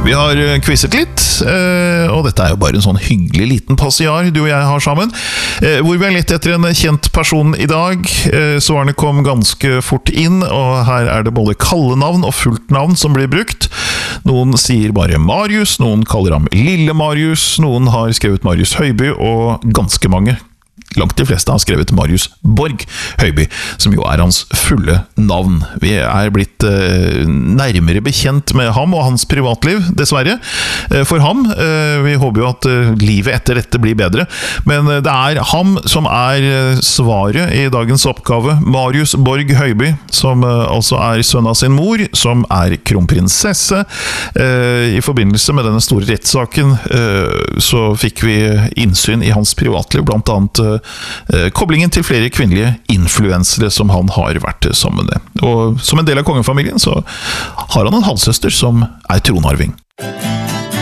Vi har quizet litt, og dette jo bare en sånn hyggelig liten passiar du og jeg har sammen, hvor vi har lett etter en kjent person i dag. Svarene kom ganske fort inn, og her det både kallenavn og fullt navn som blir brukt. Noen sier bare Marius, noen kaller ham Lille Marius, noen har skrevet Marius Høiby, og ganske mange, langt de fleste, har skrevet Marius Borg Høiby, som jo hans fulle navn. Vi blitt nærmere bekjent med ham og hans privatliv, dessverre, for ham. Vi håper jo at livet etter dette blir bedre, men det ham som svaret i dagens oppgave. Marius Borg Høiby, som altså sønn av sin mor, som kronprinsesse. I forbindelse med denne store rettssaken så fikk vi innsyn i hans privatliv, blant annet koblingen til flere kvinnelige influensere som han har vært sammen med. Og som en del av kongefamilien så har han en halvsøster som tronarving.